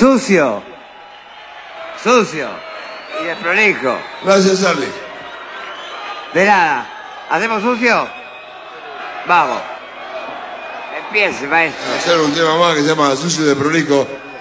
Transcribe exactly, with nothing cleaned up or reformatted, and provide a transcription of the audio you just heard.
Sucio. Sucio. Y desprolijo. Gracias, Charlie. De nada. ¿Hacemos sucio? Vamos. Empiece, maestro. Hacer un tema más que se llama Sucio de Prolijo.